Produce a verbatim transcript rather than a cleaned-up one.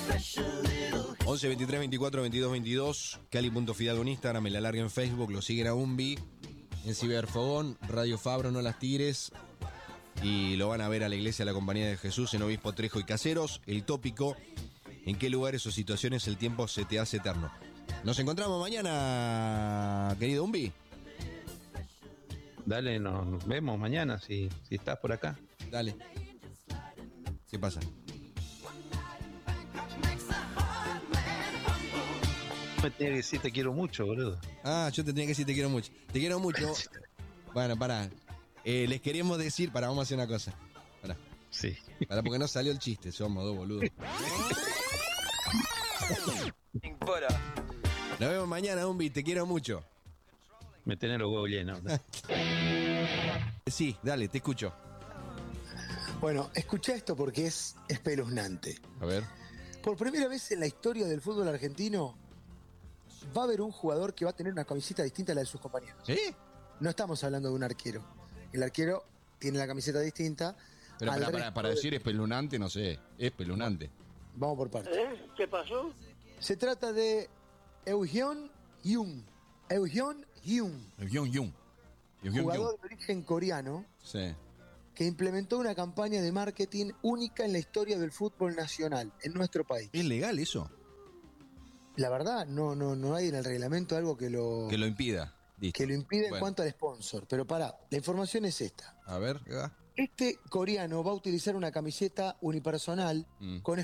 once, veintitrés, veinticuatro, veintidós, veintidós. Cali.fidalgo en Instagram, me la larga en Facebook. Lo siguen a Umbi. En Ciberfogón, Radio Fabro, no las tires. Y lo van a ver a la Iglesia de la Compañía de Jesús en Obispo Trejo y Caseros. El tópico: ¿en qué lugares o situaciones el tiempo se te hace eterno? Nos encontramos mañana, querido Umbi. Dale, nos vemos mañana si, si estás por acá. Dale. ¿Qué pasa? Me tenía que decir te quiero mucho, boludo. Ah, yo te tenía que decir te quiero mucho. Te quiero mucho. Bueno, pará. Eh, les queríamos decir, pará, vamos a hacer una cosa. Pará. Sí. Pará, porque no salió el chiste, somos dos boludos. Nos vemos mañana, Umbi, te quiero mucho. Me tenés los huevos llenos. Sí, dale, te escucho. Bueno, escucha esto porque es espeluznante. A ver. Por primera vez en la historia del fútbol argentino va a haber un jugador que va a tener una camiseta distinta a la de sus compañeros. ¿Sí? No estamos hablando de un arquero. El arquero tiene la camiseta distinta. Pero al para, para, resto para de- decir espeluznante, no sé. Espeluznante. Vamos por partes. ¿Eh? ¿Qué pasó? Se trata de Eugyeon Hyun. Eugyeon Hyun, Yung Yung. Yung Yung jugador Yung. de origen coreano, Sí. que implementó una campaña de marketing única en la historia del fútbol nacional en nuestro país. ¿Es legal eso? La verdad, no, no, no hay en el reglamento algo que lo, Que lo impida. Listo. que lo impide en Bueno, cuanto al sponsor. Pero pará, la información es esta. A ver, ¿qué va? Este coreano va a utilizar una camiseta unipersonal Mm. con